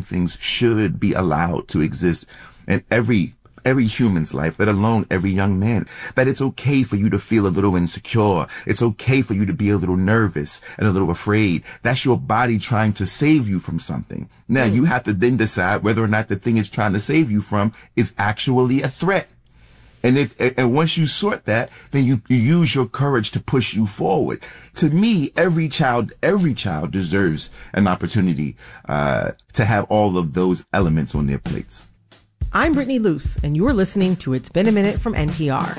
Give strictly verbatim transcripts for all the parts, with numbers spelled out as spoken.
certain things should be allowed to exist in every every human's life, let alone every young man. That it's okay for you to feel a little insecure. It's okay for you to be a little nervous and a little afraid. That's your body trying to save you from something. Now, mm. you have to then decide whether or not the thing it's trying to save you from is actually a threat. And if, and once you sort that, then you, you use your courage to push you forward. To me, every child, every child deserves an opportunity, uh, to have all of those elements on their plates. I'm Brittany Luce, and you're listening to It's Been a Minute from N P R.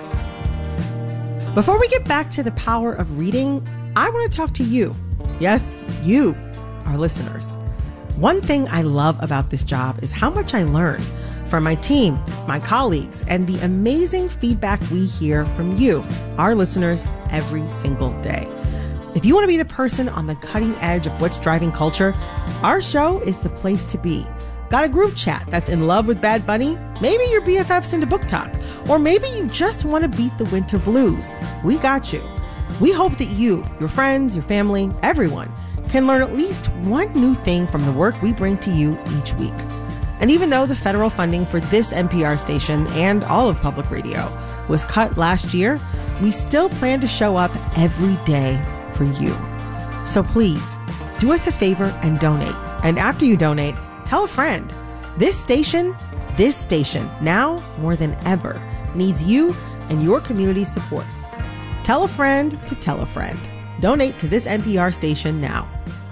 Before we get back to the power of reading, I want to talk to you. Yes, you, our listeners. One thing I love about this job is how much I learn from my team, my colleagues, and the amazing feedback we hear from you, our listeners, every single day. If you want to be the person on the cutting edge of what's driving culture, our show is the place to be. Got a group chat that's in love with Bad Bunny? Maybe your B F F's into book talk. Or maybe you just want to beat the winter blues. We got you. We hope that you, your friends, your family, everyone can learn at least one new thing from the work we bring to you each week. And even though the federal funding for this N P R station and all of public radio was cut last year, we still plan to show up every day for you. So please, do us a favor and donate. And after you donate, tell a friend. This station, this station, now more than ever, needs you and your community support. Tell a friend to tell a friend. Donate to this N P R station now.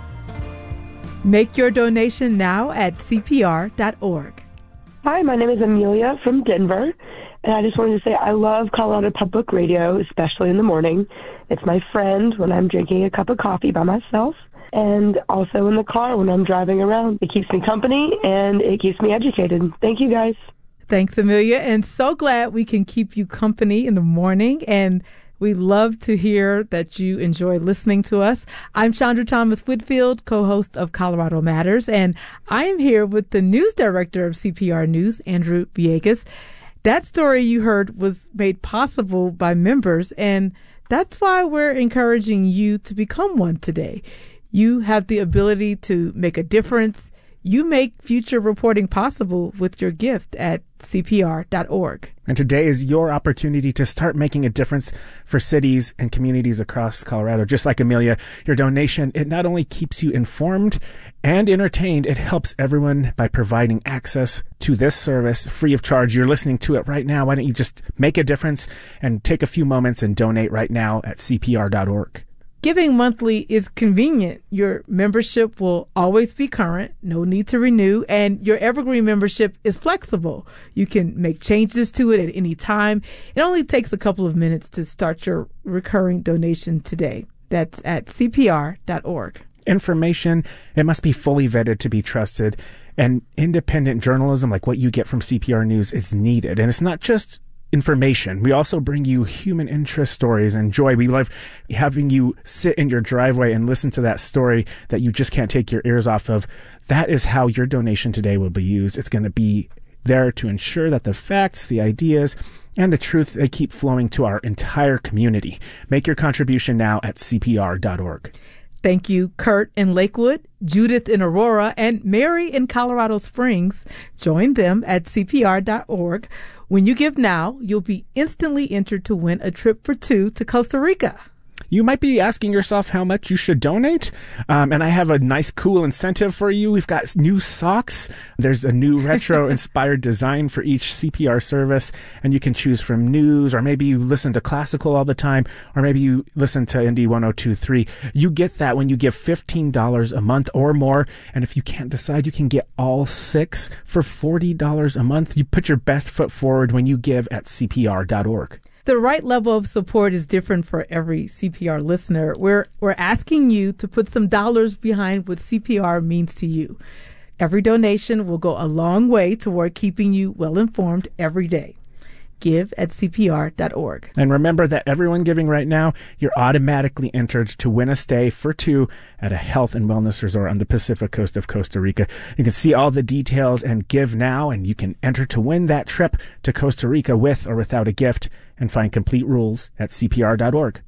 Make your donation now at C P R dot org. Hi, my name is Amelia from Denver, and I just wanted to say I love Colorado Public Radio, especially in the morning. It's my friend when I'm drinking a cup of coffee by myself, and also in the car when I'm driving around. It keeps me company, and it keeps me educated. Thank you, guys. Thanks, Amelia, and so glad we can keep you company in the morning, and we love to hear that you enjoy listening to us. I'm Chandra Thomas Whitfield, co-host of Colorado Matters, and I am here with the news director of C P R News, Andrew Villegas. That story you heard was made possible by members, and that's why we're encouraging you to become one today. You have the ability to make a difference. You make future reporting possible with your gift at C P R dot org. And today is your opportunity to start making a difference for cities and communities across Colorado. Just like Amelia, your donation, it not only keeps you informed and entertained, it helps everyone by providing access to this service free of charge. You're listening to it right now. Why don't you just make a difference and take a few moments and donate right now at C P R dot org. Giving monthly is convenient. Your membership will always be current, no need to renew, and your evergreen membership is flexible. You can make changes to it at any time. It only takes a couple of minutes to start your recurring donation today. That's at C P R dot org. Information, it must be fully vetted to be trusted, and independent journalism like what you get from C P R News is needed. And it's not just information. We also bring you human interest stories and joy. We love having you sit in your driveway and listen to that story that you just can't take your ears off of. That is how your donation today will be used. It's going to be there to ensure that the facts, the ideas, and the truth, they keep flowing to our entire community. Make your contribution now at C P R dot org. Thank you, Kurt in Lakewood, Judith in Aurora, and Mary in Colorado Springs. Join them at C P R dot org. When you give now, you'll be instantly entered to win a trip for two to Costa Rica. You might be asking yourself how much you should donate. Um, and I have a nice, cool incentive for you. We've got new socks. There's a new retro-inspired design for each C P R service. And you can choose from news, or maybe you listen to classical all the time, or maybe you listen to Indie one oh two point three. You get that when you give fifteen dollars a month or more. And if you can't decide, you can get all six for forty dollars a month. You put your best foot forward when you give at C P R dot org. The right level of support is different for every C P R listener. We're we're asking you to put some dollars behind what C P R means to you. Every donation will go a long way toward keeping you well informed every day. Give at C P R dot org. And remember that everyone giving right now, you're automatically entered to win a stay for two at a health and wellness resort on the Pacific coast of Costa Rica. You can see all the details and give now, and you can enter to win that trip to Costa Rica with or without a gift, and find complete rules at C P R dot org.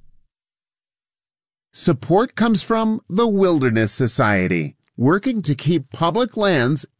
Support comes from the Wilderness Society, working to keep public lands